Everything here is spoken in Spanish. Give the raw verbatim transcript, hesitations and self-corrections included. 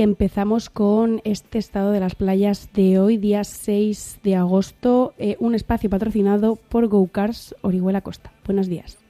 y empezamos con este estado de las playas de hoy, día seis de agosto, eh, un espacio patrocinado por Go Cars Orihuela Costa. Buenos días.